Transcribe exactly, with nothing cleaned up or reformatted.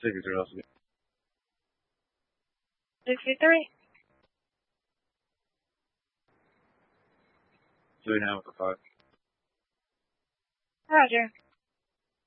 sixty-three also. Sixty-three. Three and a half to five. Roger.